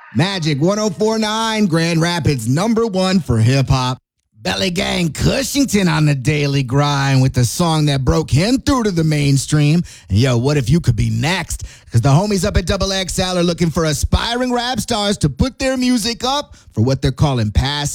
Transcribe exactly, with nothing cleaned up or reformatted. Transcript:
Magic one oh four point nine, Grand Rapids number one for hip hop. Belly Gang Cushington on the daily grind with the song that broke him through to the mainstream. And yo, what if you could be next? Because the homies up at Double X L are looking for aspiring rap stars to put their music up for what they're calling Pass